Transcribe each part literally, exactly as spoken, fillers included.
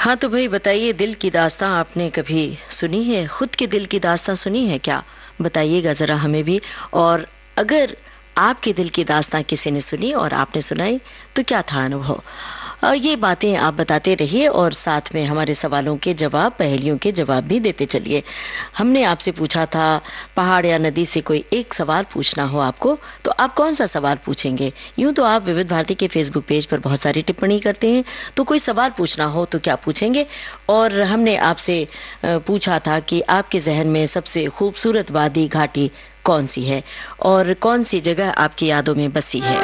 हाँ तो भाई बताइए, दिल की दास्तां आपने कभी सुनी है? खुद के दिल की दास्तां सुनी है क्या? बताइएगा जरा हमें भी। और अगर आपके दिल की दास्तां किसी ने सुनी और आपने सुनाई तो क्या था अनुभव? अ, ये बातें आप बताते रहिए और साथ में हमारे सवालों के जवाब, पहेलियों के जवाब भी देते चलिए। हमने आपसे पूछा था पहाड़ या नदी से कोई एक सवाल पूछना हो आपको, तो आप कौन सा सवाल पूछेंगे? यूं तो आप विविध भारती के फेसबुक पेज पर बहुत सारी टिप्पणी करते हैं, तो कोई सवाल पूछना हो तो क्या पूछेंगे? और हमने आपसे अ, पूछा था कि आपके जहन में सबसे खूबसूरत वादी घाटी कौन सी है और कौन सी जगह आपकी यादों में बसी है।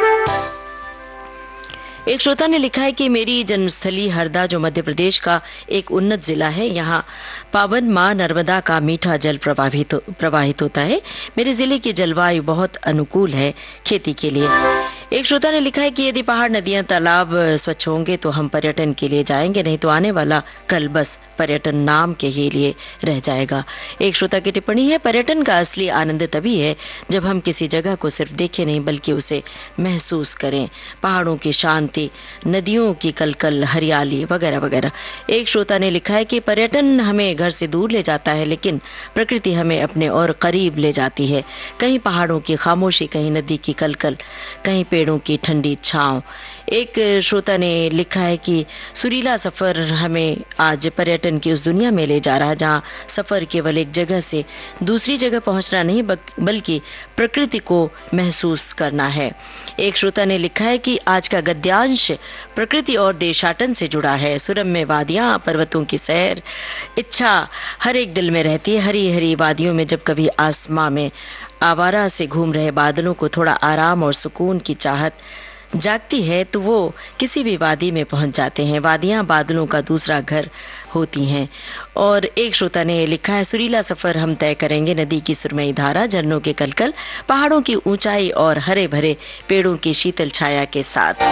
एक श्रोता ने लिखा है कि मेरी जन्मस्थली हरदा, जो मध्य प्रदेश का एक उन्नत जिला है, यहाँ पावन मां नर्मदा का मीठा जल प्रवाहित प्रवाहित होता है। मेरे जिले की जलवायु बहुत अनुकूल है खेती के लिए। एक श्रोता ने लिखा है कि यदि पहाड़, नदियां, तालाब स्वच्छ होंगे तो हम पर्यटन के लिए जाएंगे, नहीं तो आने वाला कल बस पर्यटन नाम के ही लिए रह जाएगा। एक श्रोता की टिप्पणी है, पर्यटन का असली आनंद तभी है जब हम किसी जगह को सिर्फ देखें नहीं बल्कि उसे महसूस करें। पहाड़ों की शांति, नदियों की कलकल, हरियाली वगैरह वगैरह। एक श्रोता ने लिखा है कि पर्यटन हमें घर से दूर ले जाता है लेकिन प्रकृति हमें अपने और करीब ले जाती है। कहीं पहाड़ों की खामोशी, कहीं नदी की कलकल, कहीं पेड़ों की ठंडी छांव। एक श्रोता ने लिखा है कि सुरीला सफर हमें आज पर्यटन की उस दुनिया में ले जा रहा है जहां सफर केवल एक जगह से दूसरी जगह पहुंचना नहीं बल्कि प्रकृति को महसूस करना है। एक श्रोता ने लिखा है कि आज का गद्यांश प्रकृति और देशाटन से जुड़ा है। सुरम्य वादियां, पर्वतों की सैर, इच्छा हर एक दिल में रहती है। हरी हरी वादियों में जब कभी आसमां में आवारा से घूम रहे बादलों को थोड़ा आराम और सुकून की चाहत जागती है तो वो किसी भी वादी में पहुंच जाते हैं। वादियां बादलों का दूसरा घर होती हैं। और एक श्रोता ने लिखा है, सुरीला सफर हम तय करेंगे नदी की सुरमई धारा, झरनों के कलकल, पहाड़ों की ऊंचाई और हरे भरे पेड़ों की शीतल छाया के साथ।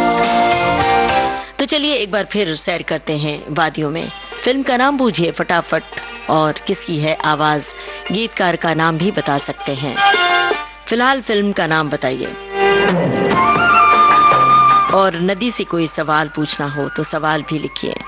तो चलिए एक बार फिर सैर करते हैं वादियों में। फिल्म का नाम बूझिए फटाफट और किसकी है आवाज, गीतकार का नाम भी बता सकते हैं। फिलहाल फिल्म का नाम बताइए। और नदी से कोई सवाल पूछना हो तो सवाल भी लिखिए।